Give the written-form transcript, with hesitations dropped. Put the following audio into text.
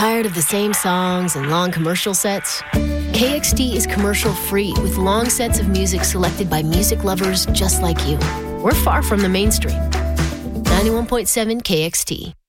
Tired of the same songs and long commercial sets? KXT is commercial-free with long sets of music selected by music lovers just like you. We're far from the mainstream. 91.7 KXT.